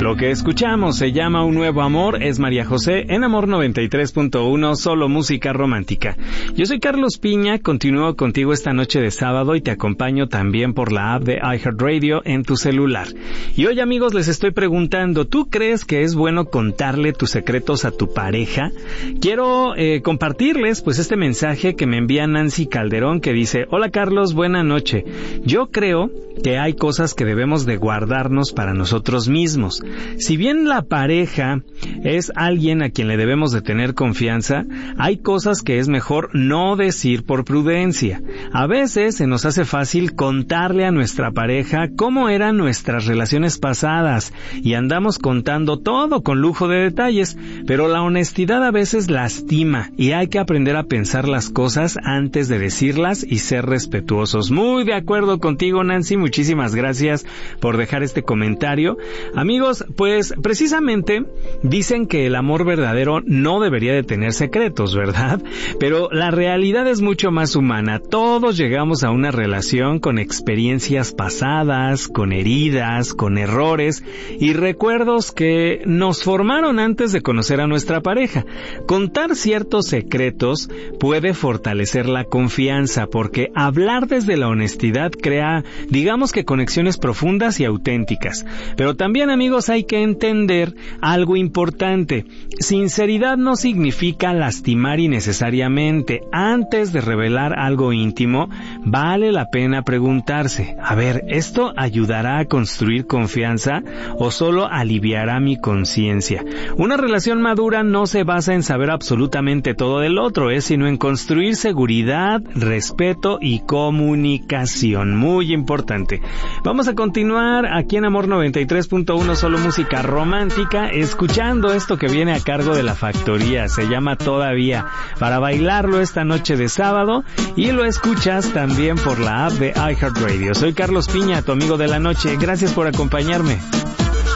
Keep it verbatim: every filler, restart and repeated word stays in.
Lo que escuchamos se llama Un Nuevo Amor, es María José en Amor noventa y tres punto uno, solo música romántica. Yo soy Carlos Piña, continúo contigo esta noche de sábado y te acompaño también por la app de iHeartRadio en tu celular. Y hoy, amigos, les estoy preguntando, ¿tú crees que es bueno contarle tus secretos a tu pareja? Quiero eh, compartirles pues este mensaje que me envía Nancy Calderón, que dice: hola Carlos, buena noche. Yo creo que hay cosas que debemos de guardarnos para nosotros mismos. Si bien la pareja es alguien a quien le debemos de tener confianza, hay cosas que es mejor no decir por prudencia. A veces se nos hace fácil contarle a nuestra pareja cómo eran nuestras relaciones pasadas y andamos contando todo con lujo de detalles, pero la honestidad a veces lastima y hay que aprender a pensar las cosas antes de decirlas y ser respetuosos. Muy de acuerdo contigo, Nancy, muchísimas gracias por dejar este comentario. Amigos, pues precisamente dicen que el amor verdadero no debería de tener secretos, ¿verdad? Pero la realidad es mucho más humana. Todos llegamos a una relación con experiencias pasadas, con heridas, con errores y recuerdos que nos formaron antes de conocer a nuestra pareja. Contar ciertos secretos puede fortalecer la confianza porque hablar desde la honestidad crea, digamos que conexiones profundas y auténticas. Pero también, amigos, hay que entender algo importante. Sinceridad no significa lastimar innecesariamente. Antes de revelar algo íntimo, vale la pena preguntarse, a ver, ¿esto ayudará a construir confianza o solo aliviará mi conciencia? Una relación madura no se basa en saber absolutamente todo del otro, ¿eh? sino en construir seguridad, respeto y comunicación. Muy importante. Vamos a continuar aquí en Amor noventa y tres punto uno, solo música romántica, escuchando esto que viene a cargo de La Factoría. Se llama Todavía, para bailarlo esta noche de sábado, y lo escuchas también por la app de iHeartRadio. Soy Carlos Piña, tu amigo de la noche. Gracias por acompañarme.